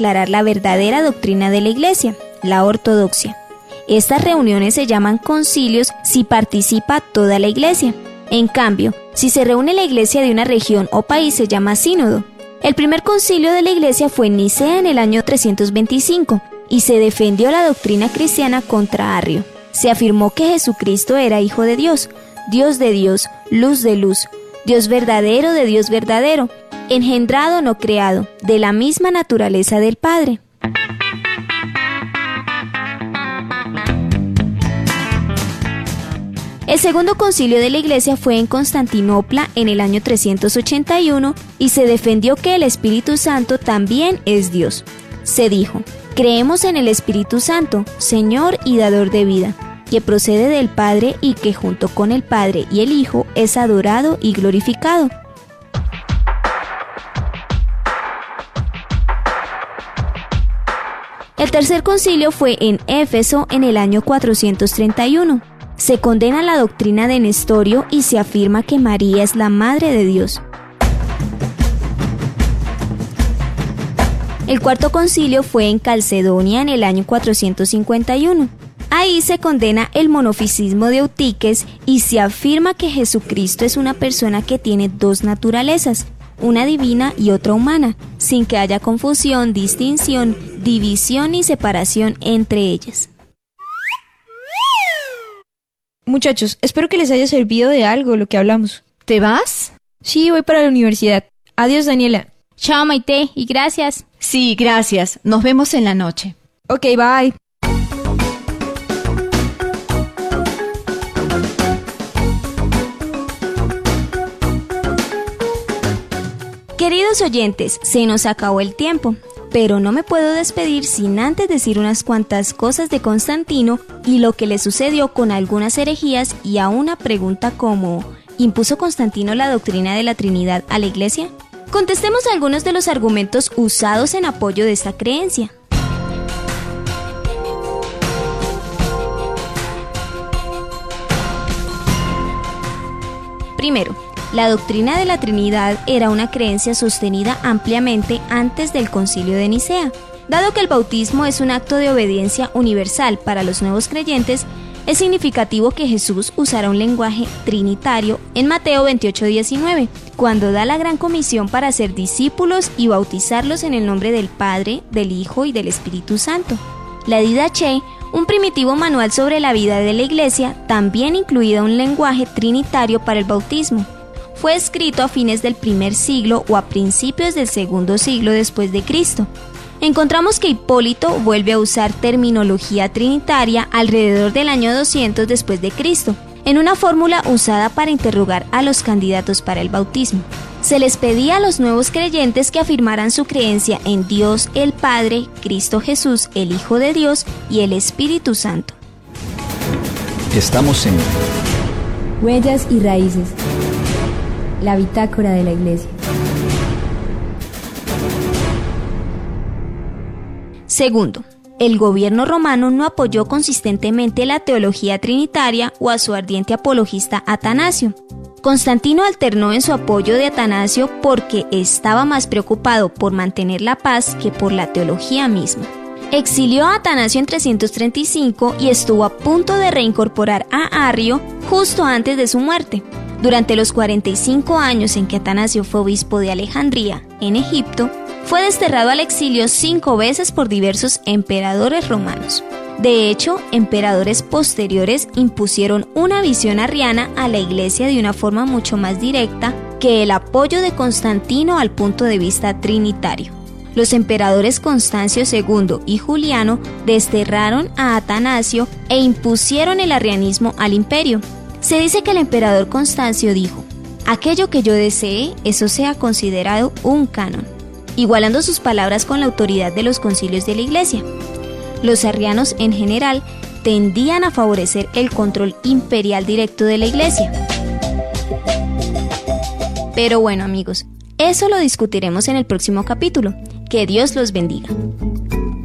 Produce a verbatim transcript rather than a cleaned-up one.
aclarar la verdadera doctrina de la Iglesia, la ortodoxia. Estas reuniones se llaman concilios si participa toda la Iglesia. En cambio, si se reúne la Iglesia de una región o país se llama sínodo. El primer concilio de la Iglesia fue en Nicea en el año trescientos veinticinco y se defendió la doctrina cristiana contra Arrio. Se afirmó que Jesucristo era Hijo de Dios, Dios de Dios, luz de luz, Dios verdadero de Dios verdadero, engendrado no creado, de la misma naturaleza del Padre. El segundo concilio de la Iglesia fue en Constantinopla en el año trescientos ochenta y uno y se defendió que el Espíritu Santo también es Dios. Se dijo: creemos en el Espíritu Santo, Señor y dador de vida, que procede del Padre y que junto con el Padre y el Hijo es adorado y glorificado. El tercer concilio fue en Éfeso en el año cuatrocientos treinta y uno. Se condena la doctrina de Nestorio y se afirma que María es la Madre de Dios. El cuarto concilio fue en Calcedonia en el año cuatrocientos cincuenta y uno. Ahí se condena el monofisismo de Eutiques y se afirma que Jesucristo es una persona que tiene dos naturalezas, una divina y otra humana, sin que haya confusión, distinción, división ni separación entre ellas. Muchachos, espero que les haya servido de algo lo que hablamos. ¿Te vas? Sí, voy para la universidad. Adiós, Daniela. Chao, Maite, y gracias. Sí, gracias. Nos vemos en la noche. Ok, bye. Queridos oyentes, se nos acabó el tiempo, pero no me puedo despedir sin antes decir unas cuantas cosas de Constantino y lo que le sucedió con algunas herejías y a una pregunta como: ¿impuso Constantino la doctrina de la Trinidad a la Iglesia? Contestemos algunos de los argumentos usados en apoyo de esta creencia. Primero, la doctrina de la Trinidad era una creencia sostenida ampliamente antes del Concilio de Nicea. Dado que el bautismo es un acto de obediencia universal para los nuevos creyentes, es significativo que Jesús usara un lenguaje trinitario en Mateo veintiocho diecinueve, cuando da la gran comisión para ser discípulos y bautizarlos en el nombre del Padre, del Hijo y del Espíritu Santo. La Didache, un primitivo manual sobre la vida de la Iglesia, también incluía un lenguaje trinitario para el bautismo. Fue escrito a fines del primer siglo o a principios del segundo siglo después de Cristo. Encontramos que Hipólito vuelve a usar terminología trinitaria alrededor del año doscientos después de Cristo, en una fórmula usada para interrogar a los candidatos para el bautismo. Se les pedía a los nuevos creyentes que afirmaran su creencia en Dios el Padre, Cristo Jesús, el Hijo de Dios y el Espíritu Santo. Estamos en Huellas y Raíces, la bitácora de la Iglesia. Segundo, el gobierno romano no apoyó consistentemente la teología trinitaria o a su ardiente apologista Atanasio. Constantino alternó en su apoyo de Atanasio porque estaba más preocupado por mantener la paz que por la teología misma. Exilió a Atanasio en trescientos treinta y cinco y estuvo a punto de reincorporar a Arrio justo antes de su muerte. Durante los cuarenta y cinco años en que Atanasio fue obispo de Alejandría, en Egipto, fue desterrado al exilio cinco veces por diversos emperadores romanos. De hecho, emperadores posteriores impusieron una visión arriana a la Iglesia de una forma mucho más directa que el apoyo de Constantino al punto de vista trinitario. Los emperadores Constancio segundo y Juliano desterraron a Atanasio e impusieron el arrianismo al imperio. Se dice que el emperador Constancio dijo: aquello que yo desee, eso sea considerado un canon, igualando sus palabras con la autoridad de los concilios de la Iglesia. Los arrianos en general tendían a favorecer el control imperial directo de la Iglesia. Pero bueno, amigos, eso lo discutiremos en el próximo capítulo. Que Dios los bendiga.